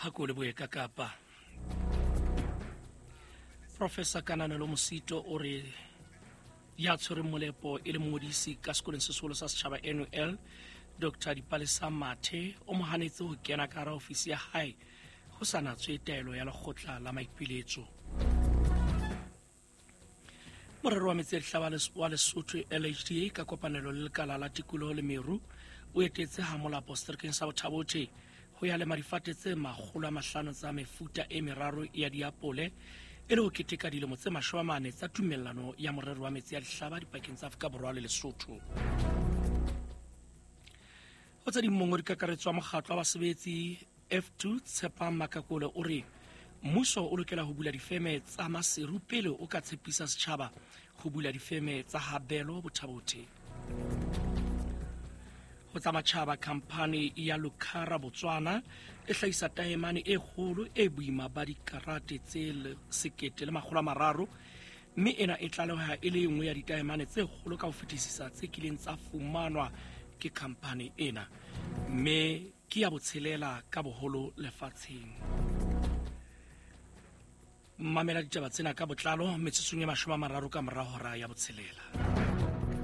Hakole Boyeka Kapa. Professor Kananelo Mosito o re ya tshwereng molepo e le modisi ka sekolong se seholo sa setjhaba NUL Dr. Dipalesa Mathe o mo hanetse ho kena ka hara ofisi ya hae ho sa natswe taelo ya lekgotla la maipiletso. Morero wa metsi a dihlaba wa Lesotho LHDA ka kopanelo le lekala la tikoloho le meru o etetse ha molapo seterekeng sa Bothabothe ho ya le marifate tse 500 tsa mefuta e meraro ya diapole e le ho keteka dilemo tse 40 tsa tumellano ya morero wa metsi a dihlaba dipakeng tsa Afrika Borwa le Lesotho. Ho tsa dimmongo dikakaretso wa mokgatlo wa basebetsi F2 Tshepang Makakole o re mmuso o lokela ho bula difeme tsa maseru pele o ka tshepisa setjhaba ho bula difeme tsa Habelo Bothabothe. Ho tsa matjhaba khampani ya Lukhara Botswana e hlahisa taemane e kgolo e boima ba dikarate tse 1,300 mme ena e tlaleha e le nngwe ya ditaemane tse kgolo ka ho fetisisa tse kileng tsa fumanwa ke khampani ena mme ke ya botshelela ka boholo lefatsheng. Mamela ditaba tsena ka botlalo metsotsong e 30 ka mora hora ya botshelela.